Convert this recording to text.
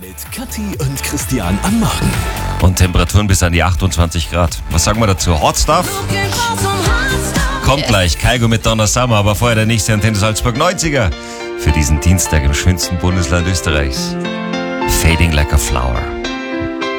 Mit Kathi und Christian am Morgen. Und Temperaturen bis an die 28 Grad. Was sagen wir dazu? Hot Stuff? Kommt gleich, Kaigo mit Donna Summer, aber vorher der nächste Antenne Salzburg 90er. Für diesen Dienstag im schönsten Bundesland Österreichs. Fading like a flower.